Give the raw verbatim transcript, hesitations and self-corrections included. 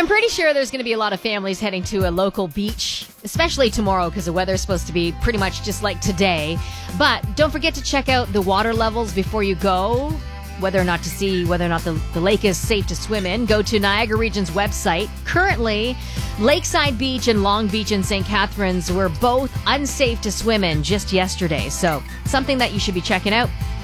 I'm pretty sure there's going to be a lot of families heading to a local beach, especially tomorrow because the weather's supposed to be pretty much just like today. But don't forget to check out the water levels before you go, whether or not to see whether or not the, the lake is safe to swim in. Go to Niagara Region's website. Currently, Lakeside Beach and Long Beach in Saint Catharines were both unsafe to swim in just yesterday. So something that you should be checking out.